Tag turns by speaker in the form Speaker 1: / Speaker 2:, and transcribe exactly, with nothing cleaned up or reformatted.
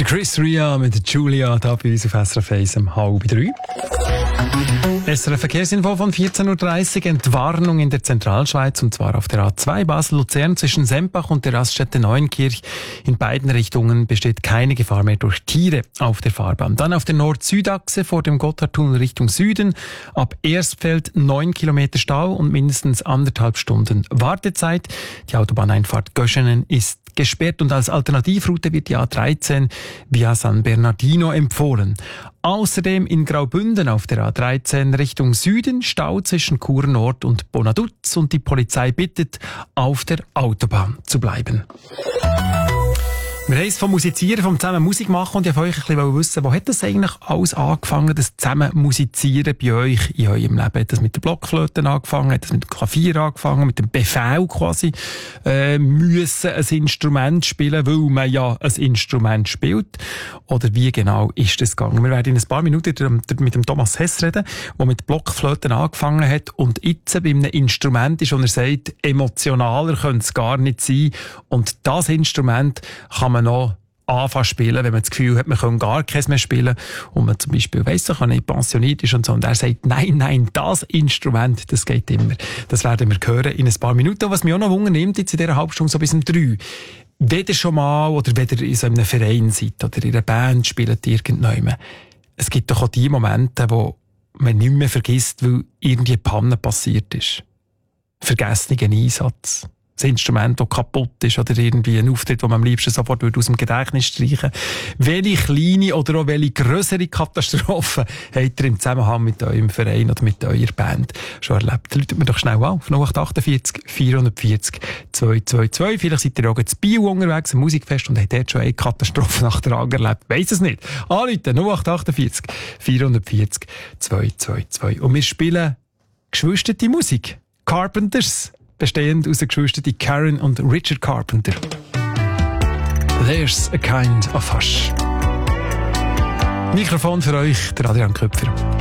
Speaker 1: Chris Ria mit Julia, da bei uns auf S R F eins um halb drei. S R F Verkehrsinfo von vierzehn Uhr dreißig. Entwarnung in der Zentralschweiz, und zwar auf der A zwei Basel-Luzern zwischen Sempach und der Raststätte Neuenkirch. In beiden Richtungen besteht keine Gefahr mehr durch Tiere auf der Fahrbahn. Dann auf der Nord-Süd-Achse vor dem Gotthardtunnel Richtung Süden. Ab Erstfeld neun Kilometer Stau und mindestens anderthalb Stunden Wartezeit. Die Autobahneinfahrt Göschenen ist gesperrt und als Alternativroute wird die A dreizehn via San Bernardino empfohlen. Außerdem in Graubünden auf der A dreizehn Richtung Süden Stau zwischen Chur Nord und Bonaduz und die Polizei bittet, auf der Autobahn zu bleiben. Wir haben es vom Musizieren, vom zusammen Musik machen, und ich wollte euch ein bisschen wissen, wo hat das eigentlich alles angefangen, das zusammen Musizieren bei euch in eurem Leben? Hat das mit der Blockflöte angefangen, hat das mit dem Klavier angefangen, mit dem Befehl quasi, äh, müssen ein Instrument spielen, weil man ja ein Instrument spielt? Oder wie genau ist das gegangen? Wir werden in ein paar Minuten mit dem Thomas Hess reden, der mit Blockflöten angefangen hat und jetzt bei einem Instrument ist, und er sagt, emotionaler könnte es gar nicht sein, und das Instrument kann man noch anfangen zu spielen, wenn man das Gefühl hat, man kann gar keins mehr spielen und man zum Beispiel weiss, dass man nicht pensioniert ist und so. Und er sagt, nein, nein, das Instrument, das geht immer. Das werden wir hören in ein paar Minuten. Was mich auch noch wundernimmt, jetzt in dieser Halbstunde so bis um drei. Wenn ihr schon mal oder wenn ihr in so einem Verein seid oder in einer Band spielt irgendjemand, es gibt doch auch die Momente, wo man nicht mehr vergisst, weil irgendwie eine Panne passiert ist. Vergessenen Einsatz. Das Instrument, das kaputt ist, oder irgendwie ein Auftritt, den man am liebsten sofort aus dem Gedächtnis streichen würde. Welche kleine oder auch welche grössere Katastrophe habt ihr im Zusammenhang mit eurem Verein oder mit eurer Band schon erlebt? Läutet mir doch schnell auf, null acht acht vier vier vier zwei zwei zwei. Vielleicht seid ihr auch in Bio unterwegs, ein Musikfest, und habt dort schon eine Katastrophe nach der anderen erlebt. Weiss es nicht. Anrufen, null acht acht vier vier vier zwei zwei zwei. Und wir spielen geschwisterte Musik. Carpenters. Bestehend aus den Geschwistern Karen und Richard Carpenter. There's a kind of hush. Mikrofon für euch, der Adrian Köpfer.